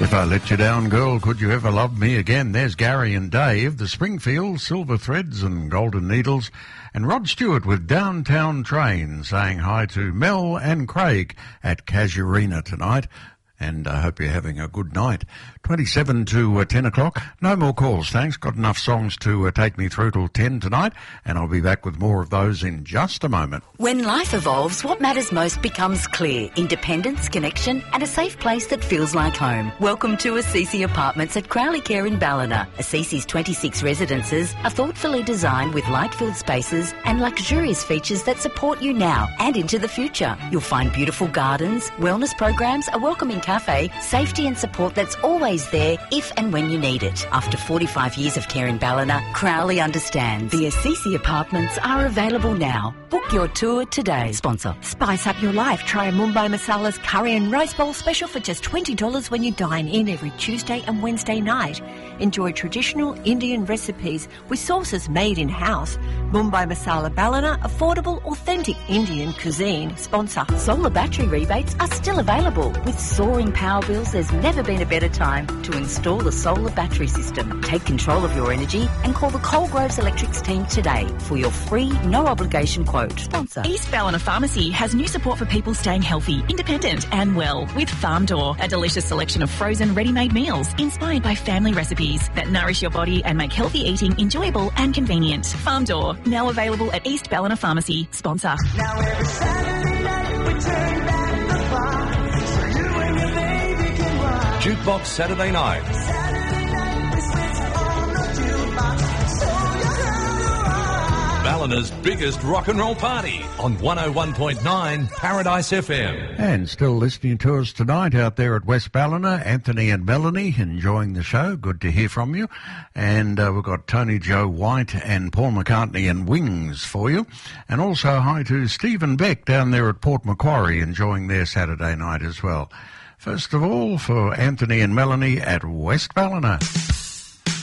If I let you down, girl, could you ever love me again? There's Gary and Dave, the Springfield, Silver Threads and Golden Needles, and Rod Stewart with Downtown Train, saying hi to Mel and Craig at Casuarina tonight. And I hope you're having a good night. 27 to 10 o'clock. No more calls, thanks. Got enough songs to take me through till 10 tonight, and I'll be back with more of those in just a moment. When life evolves, what matters most becomes clear. Independence, connection, and a safe place that feels like home. Welcome to Assisi Apartments at Crowley Care in Ballina. Assisi's 26 residences are thoughtfully designed with light-filled spaces and luxurious features that support you now and into the future. You'll find beautiful gardens, wellness programs, a welcoming cafe, safety and support that's always there if and when you need it. After 45 years of care in Ballina, Crowley understands. The Assisi Apartments are available now. Book your tour today. Sponsor. Spice up your life. Try a Mumbai Masala's curry and rice bowl special for just $20 when you dine in every Tuesday and Wednesday night. Enjoy traditional Indian recipes with sauces made in-house. Mumbai Masala Ballina, affordable, authentic Indian cuisine. Sponsor. Solar battery rebates are still available. With soaring power bills, there's never been a better time to install a solar battery system. Take control of your energy and call the Coalgroves Electrics team today for your free, no-obligation quote. Sponsor. East Ballina Pharmacy has new support for people staying healthy, independent and well with Farm Door, a delicious selection of frozen ready-made meals inspired by family recipes that nourish your body and make healthy eating enjoyable and convenient. Farm Door, now available at East Ballina Pharmacy. Sponsor. Now every Saturday night we turn back the clock so you and your baby can rock. Jukebox Saturday night. Saturday night we switch on the jukebox so you have to rock. Ballina's biggest rock and roll party on 101.9 Paradise FM. And still listening to us tonight out there at West Ballina, Anthony and Melanie enjoying the show. Good to hear from you. And we've got Tony Joe White and Paul McCartney and Wings for you. And also hi to Stephen Beck down there at Port Macquarie enjoying their Saturday night as well. First of all, for Anthony and Melanie at West Ballina.